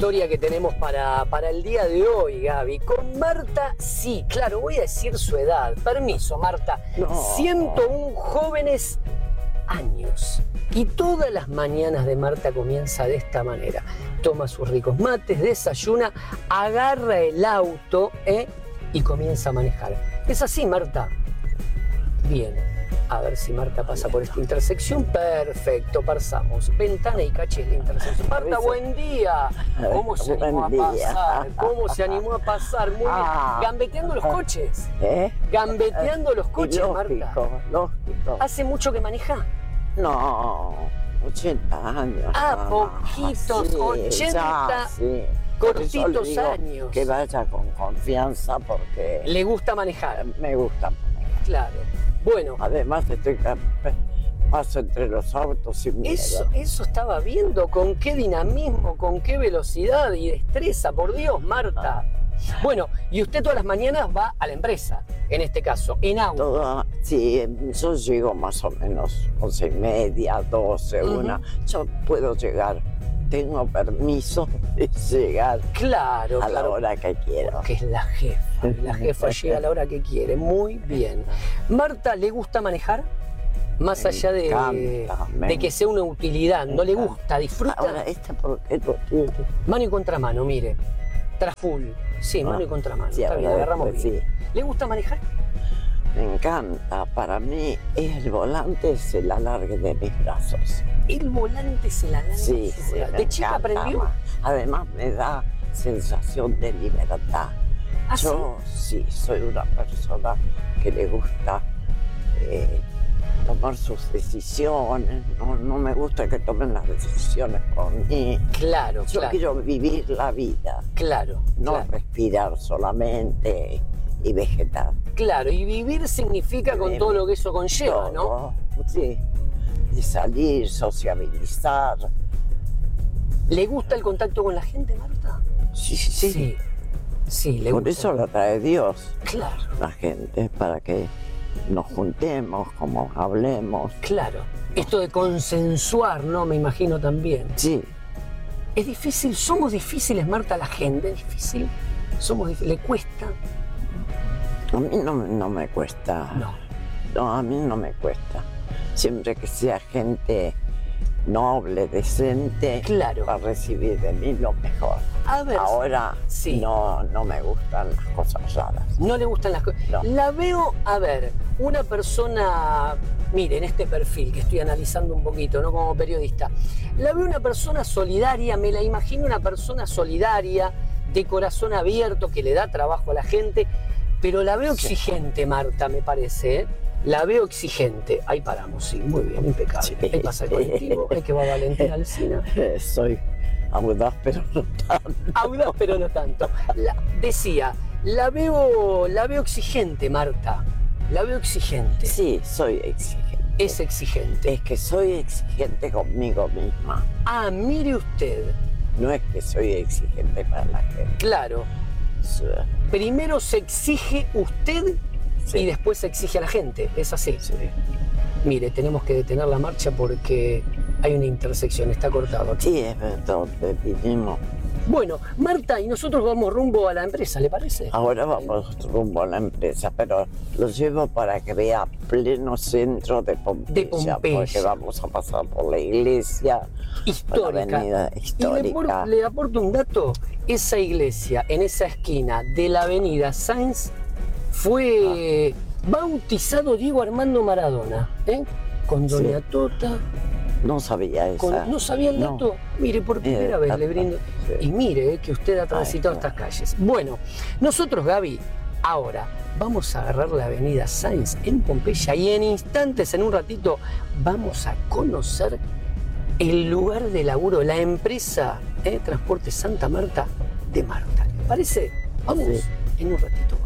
historia que tenemos para el día de hoy, Gaby. Con Marta, sí, claro, voy a decir su edad. Permiso, Marta. No. 101 jóvenes años. Y todas las mañanas de Marta comienza de esta manera. Toma sus ricos mates, desayuna, agarra el auto y comienza a manejar. ¿Es así, Marta? Bien. A ver si Marta pasa por esta intersección. Perfecto, pasamos. Ventana y caché la intersección. Marta, buen día. ¿Cómo se animó a pasar? ¿Cómo se animó a pasar? Muy bien. Gambeteando los coches. Gambeteando los coches, lógico, Marta. Lógico. ¿Hace mucho que maneja? No, 80 años. Poquitos, sí, 80 ya, sí. cortitos digo años. Que vaya con confianza porque Le gusta manejar. me gusta manejar. Claro. Bueno. Además paso entre los autos sin miedo. Eso estaba viendo, con qué dinamismo, con qué velocidad y destreza, por Dios, Marta. Bueno, y usted todas las mañanas va a la empresa, en este caso, en auto. Sí, yo llego más o menos 11:30, 12, una. Yo puedo llegar, tengo permiso de llegar Claro, a la hora que quiero. Que es la jefa. La jefa llega a la hora que quiere. Muy bien. Marta, ¿le gusta manejar? Más allá de que sea una utilidad, ¿no le gusta? ¿Disfruta? Ahora, ¿por qué lo tiene? Mano y contramano, mire. Tras full. Sí, mano y contramano. Sí, está bien, agarramos bien. Sí. ¿Le gusta manejar? Me encanta. Para mí, el volante es el alargue de mis brazos. El volante es el alargue. Sí, ¿De chica aprendió? Además, me da sensación de libertad. Yo sí, soy una persona que le gusta tomar sus decisiones, no me gusta que tomen las decisiones por mí. Claro, Yo quiero vivir la vida. Claro. No respirar solamente y vegetar. Claro, y vivir significa con todo lo que eso conlleva, ¿no? Sí, de salir, sociabilizar. ¿Le gusta el contacto con la gente, Marta? Sí. Sí, le gusta. Por eso lo trae Dios. Claro. La gente, para que nos juntemos, como hablemos. Claro. Esto de consensuar, ¿no? Me imagino también. Sí. Es difícil, somos difíciles, Marta, la gente, es difícil. ¿Le cuesta? A mí no me cuesta. No, a mí no me cuesta. Siempre que sea gente noble, decente, claro, para recibir de mí lo mejor. A ver, ahora sí. no me gustan las cosas raras. No le gustan las cosas. No. La veo, a ver, una persona, mire, en este perfil que estoy analizando un poquito, ¿no? Como periodista, la veo una persona solidaria, me la imagino una persona solidaria, de corazón abierto, que le da trabajo a la gente, pero la veo exigente, Marta, me parece, ¿eh? La veo exigente. Ahí paramos, sí, muy bien, impecable. Sí. Ahí pasa el colectivo, es que va Valentina Alsina. Soy audaz, pero no tanto. Audaz, pero no tanto. Decía, la veo exigente, Marta. La veo exigente. Sí, soy exigente. Es exigente. Es que soy exigente conmigo misma. Ah, mire usted. No es que soy exigente para la gente. Claro. Sí. Primero se exige usted y después se exige a la gente. ¿Es así? Sí. Mire, tenemos que detener la marcha porque hay una intersección, está cortado aquí. Sí, es donde vinimos. Bueno, Marta, y nosotros vamos rumbo a la empresa, ¿le parece? Ahora vamos rumbo a la empresa, pero lo llevo para que vea pleno centro de Pompeya. Porque vamos a pasar por la iglesia histórica. Por la avenida histórica. Y le aporto un dato, esa iglesia en esa esquina de la avenida Sáenz fue bautizado Diego Armando Maradona, con Doña Tota. No sabía eso. ¿No sabía el dato? No. Mire, por primera vez le brindo. Sí. Y mire que usted ha transitado estas calles. Bueno, nosotros, Gaby, ahora vamos a agarrar la avenida Sáenz en Pompeya y en instantes, en un ratito, vamos a conocer el lugar de laburo, la empresa Transporte Santa Marta de Marta. ¿Le parece? Vamos en un ratito.